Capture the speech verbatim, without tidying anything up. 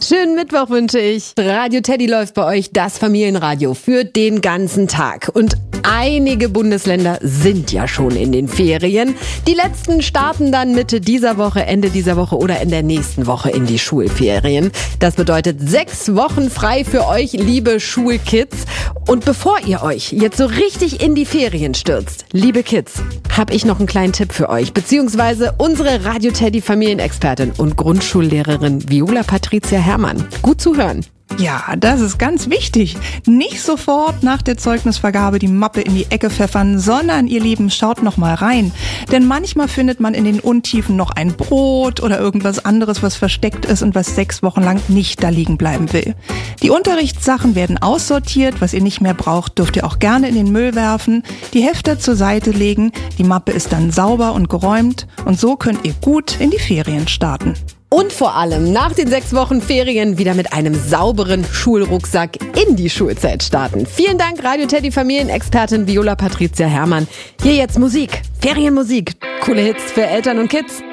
Schönen Mittwoch wünsche ich. Radio Teddy läuft bei euch, das Familienradio für den ganzen Tag. Und einige Bundesländer sind ja schon in den Ferien. Die letzten starten dann Mitte dieser Woche, Ende dieser Woche oder in der nächsten Woche in die Schulferien. Das bedeutet sechs Wochen frei für euch, liebe Schulkids. Und bevor ihr euch jetzt so richtig in die Ferien stürzt, liebe Kids, habe ich noch einen kleinen Tipp für euch, beziehungsweise unsere Radio Teddy Familienexpertin und Grundschullehrerin Viola Patricia Herrmann. Gut zuhören. Ja, das ist ganz wichtig. Nicht sofort nach der Zeugnisvergabe die Mappe in die Ecke pfeffern, sondern ihr Lieben, schaut noch mal rein. Denn manchmal findet man in den Untiefen noch ein Brot oder irgendwas anderes, was versteckt ist und was sechs Wochen lang nicht da liegen bleiben will. Die Unterrichtssachen werden aussortiert. Was ihr nicht mehr braucht, dürft ihr auch gerne in den Müll werfen, die Hefte zur Seite legen. Die Mappe ist dann sauber und geräumt und so könnt ihr gut in die Ferien starten. Und vor allem nach den sechs Wochen Ferien wieder mit einem sauberen Schulrucksack in die Schulzeit starten. Vielen Dank, Radio Teddy Familienexpertin Viola Patricia Herrmann. Hier jetzt Musik, Ferienmusik, coole Hits für Eltern und Kids.